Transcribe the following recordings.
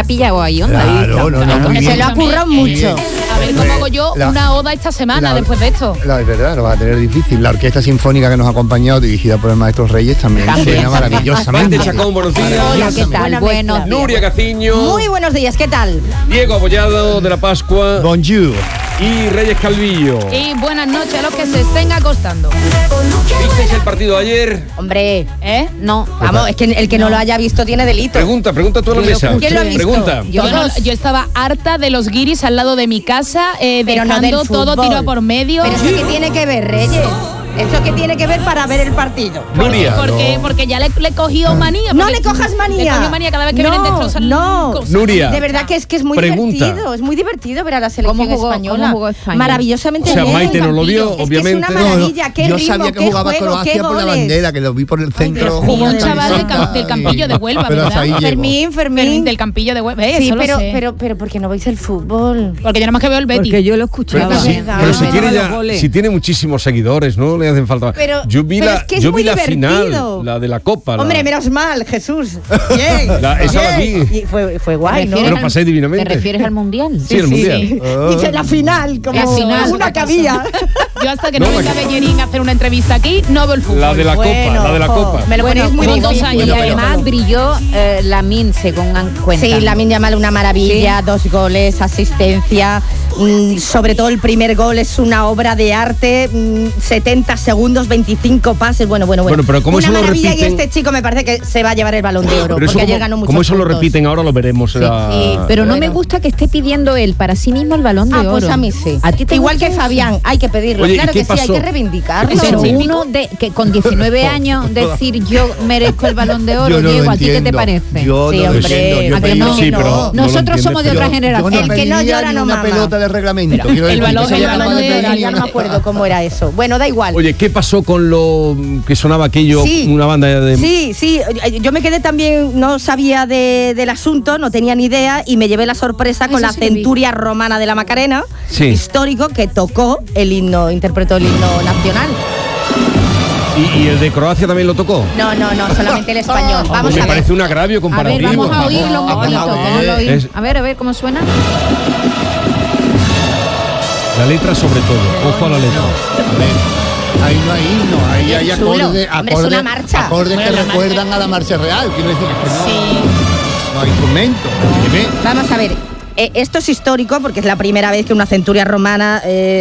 pillado ahí, ¿no? Claro, no, Que se lo ha currado mucho. A ver cómo hago yo una oda esta semana después de esto. Es verdad, lo va a tener difícil. La orquesta sinfónica que nos ha acompañado, dirigida por el maestro Reyes, también suena maravillosamente. Maite Chacón, buenos días. Hola, ¿qué tal? Buenos días. Nuria Caciño. Muy buenos días, ¿qué tal? Diego Abollado de la Pascua. Bonjour. Y Reyes Calvillo. Y buenas noches a los que se estén acostando. ¿Visteis el partido de ayer? Hombre, No. vamos, es que el que no lo haya visto tiene delito. Pregunta tú a la mesa. ¿Quién lo ha visto? Pregunta. Yo estaba harta de los guiris al lado de mi casa, Pero no dejando del todo fútbol. tiro por medio. Pero eso qué tiene que ver, Reyes. Eso qué tiene que ver para ver el partido. Nuria. Porque ya le he cogido manía. No porque le cojas manía. Le cogió manía cada vez que vienen destrozar cosas. Nuria. De verdad que es muy Pregunta. divertido. Es muy divertido ver a la selección ¿Cómo jugó española. España? Maravillosamente O sea, bien. Maite no lo vio, Es que obviamente. es una maravilla. Qué Yo ritmo, sabía que qué jugaba juego, Croacia qué por la goles. bandera, que lo vi por el centro. Y un jugando chaval camiseta del Campillo de Huelva, pero ¿verdad? hasta ahí llego. Fermín. Del Campillo de Huelva. Sí, Eso lo sé. pero ¿por qué no veis el fútbol? Porque yo nada más que veo el Betis. Porque yo lo escuchaba. Pero, verdad, pero es si verdad. tiene Los goles. si tiene muchísimos seguidores, no le hacen falta. Pero- yo vi pero la, es que es yo muy vi la divertido. final, la de la Copa. Hombre, menos mal, Jesús. Bien. Esa la vi. Y fue guay, ¿no? Pero pasé divinamente. ¿Te refieres al Mundial? Sí, el Mundial. Dice la final, como La final. una que había. Yo hasta que no venga Bellerín a hacer una entrevista aquí, no veo el fútbol. La de la Bueno, Copa, la de la Copa. Me lo ponéis muy con 2 difícil. años Y ya además brilló Lamine, según han cuenta. Sí, Lamine Yamal una maravilla, 2 goles, asistencia, sobre todo el primer gol es una obra de arte, 70 segundos, 25 pases, bueno. Bueno, pero como una eso lo maravilla repiten- y este chico me parece que se va a llevar el Balón de Oro, Pero eso porque ayer ganó como, muchos como eso lo puntos. repiten ahora, lo veremos. Pero no me gusta que esté pidiendo él para sí mismo el Balón de Oro. Pues a mí sí. ¿A ti te Igual gusta que eso? Fabián, hay que pedirlo. Oye, ¿y claro qué que sí, hay pasó? que reivindicarlo. Pero Sí. uno que con 19 años decir yo merezco el Balón de Oro, Yo no lo Diego, ¿a ti qué te entiendo. parece? Yo Sí, no lo hombre, entiendo. Yo ¿a que pedí- no? Sí, pero no lo Nosotros entiendes, somos de pero- otra Yo generación. no El que no pediría llora ni no una mama. pelota de reglamento. Quiero el decir, balón- que sea el capaz balón de de- pedir- Ya no me acuerdo cómo era eso. Bueno, da igual. Oye, ¿qué pasó con lo que sonaba aquello? Sí. Una banda de... Sí, yo me quedé también, no sabía del asunto, no tenía ni idea y me llevé la sorpresa con Eso la sí lo vi. centuria romana de la Macarena, Sí. histórico, que tocó el himno, interpretó el himno nacional. ¿Y el de Croacia también lo tocó? No, solamente el español. Vamos me a ver. parece un agravio A ver, comparativo. vamos a oírlo un poquito, Vamos a que no lo oí. Es- A ver cómo suena. La letra sobre todo. Ojo a la letra. A ver, ahí no hay himno, ahí hay Es chulo. acordes, Hombre, es una marcha. acordes Bueno, que la recuerdan a la marcha real. Quiero decir que no, Sí. no hay instrumento. Dime. Vamos a ver. Esto es histórico porque es la primera vez que una centuria romana,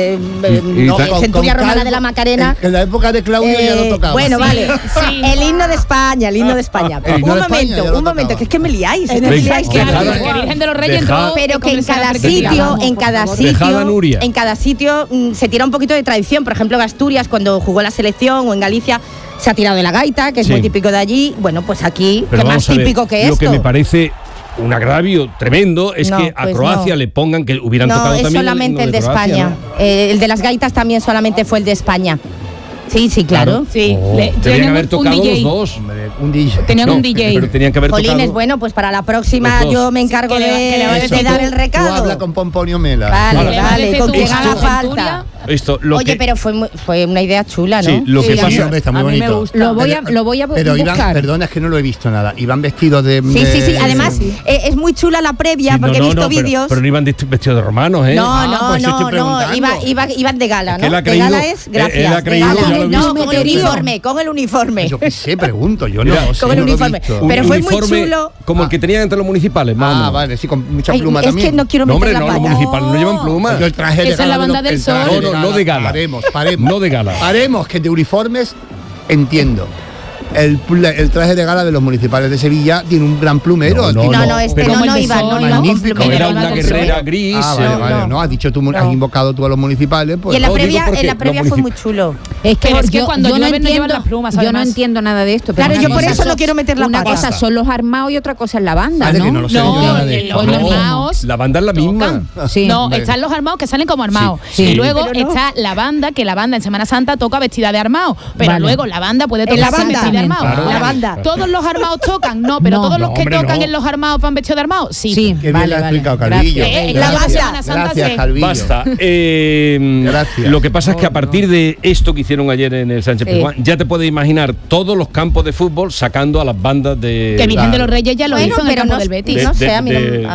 centuria romana calvo, de la Macarena. En la época de Claudio ya lo tocaba. Bueno, vale. Sí. El himno de España, el himno de España. El himno de España ya lo Un momento, tocaba. que es que me liáis. Venga, me liáis, dejad- claro. Que Virgen de los Reyes Dejad- entró Pero que en con cada esa sitio, Dejad a Nuria. en cada sitio se tira un poquito de tradición. Por ejemplo, en Asturias, cuando jugó la selección, o en Galicia, se ha tirado de la gaita, que es Sí. muy típico de allí. Bueno, pues aquí, Pero ¿qué más vamos a ver, típico que esto? Lo que me parece un agravio tremendo es No, que a pues Croacia no. le pongan que hubieran No, tocado es también solamente el himno de Croacia, España. ¿no? El de las gaitas también solamente fue el de España. Sí, claro. Sí, Oh, le- deberían tienen haber un tocado DJ. los dos. Hombre, un DJ. Tenían No, un DJ. Pero tenían que haber Jolines, tocado. bueno, pues para la próxima Los dos. yo me encargo Que le- que le va a de decir dar tú- el Tú recado. habla con Pomponio Mela. Vale, Vale. Le vas a vale, decir con tú quien que haga la centuria- falta. Esto, lo Oye, que, pero fue una idea chula, ¿no? Sí, lo que Sí, pasa. hombre, está muy A mí me bonito. gusta. Lo voy a Pero iban, buscar. perdona, es que no lo he visto nada. Iban vestidos de. Sí. Además, es muy chula la previa Sí, porque no, he visto no, vídeos. Pero no iban vestidos de romanos, ¿eh? No, pues estoy preguntando. iban de gala, Es que ¿no? él ha De creído- gala es, gracias. él ha de creído, gala. ya lo he No, visto. con el uniforme, con el uniforme. Yo qué sé, pregunto. Yo no Mira, sé. con el no lo he uniforme. visto. Pero Un fue muy uniforme chulo. Como el que tenían entre los municipales, más o Ah, menos. vale, sí, con mucha Ay, pluma es también. que no quiero No, meter hombre, la no, pata. los municipales no llevan pluma. Yo el traje de Esa es la gala banda de del el traje sol. No de gala. Paremos. No de gala. Paremos, que de uniformes entiendo. El traje de gala de los municipales de Sevilla tiene un gran plumero. No, No, este pero- no Como el iba, de no Sol, iba con magnífico, plumero. Era Iba una con guerrera sol. gris. Ah, vale. No, has dicho tú, has invocado tú a los municipales. Pues, Y en la No, digo previa, porque en la previa fue los muy chulo. Es Pero es que cuando no llueve no llevan entiendo, las plumas, yo no además. entiendo nada de esto. Pero Claro, una yo por cosa eso no son- quiero meter la Una pata. cosa son los armados y otra cosa es la banda, Vale, ¿no? que no lo sé No, yo nada de los esto. armados. La banda es la misma. Sí. No, Hombre. están los armados que salen como armados. Sí. Y luego Pero no. está la banda, que la banda en Semana Santa toca vestida de armado. Pero Vale. luego la banda puede En tocar la sin banda. vestir de armado. Claro. La banda. ¿Todos los armados tocan? No, pero No. todos los No, que hombre, tocan no. en los armados van vestidos de armado. Sí. Sí. Qué bien Vale, lo ha vale. explicado Calvillo. Gracias. La banda. Semana Santa Gracias, sí. Calvillo. Basta. Gracias. Lo que pasa es que a partir de esto que hicieron ayer en el Sánchez Pizjuán, ya te puedes imaginar todos los campos de fútbol sacando a las bandas de. Que Virgen de los Reyes ya lo Bueno, hizo en el pero campo no, del Betis. no sé, a mí no-